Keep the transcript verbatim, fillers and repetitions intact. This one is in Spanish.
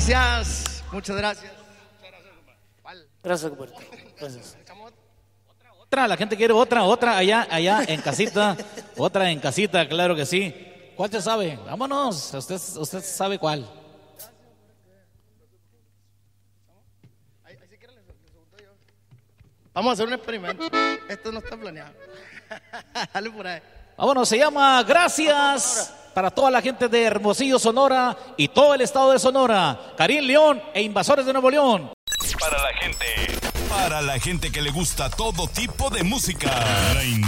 gracias. Muchas gracias. Gracias, compadre. Gracias. Otra, la gente quiere otra, otra allá, allá en casita, otra en casita, claro que sí. ¿Cuál se sabe? Vámonos, usted, usted sabe cuál. Vamos a hacer un experimento. Esto no está planeado. Dale por ahí. Vámonos, se llama Gracias para toda la gente de Hermosillo, Sonora y todo el estado de Sonora. Karim León e Invasores de Nuevo León. Para la gente, para la gente que le gusta todo tipo de música.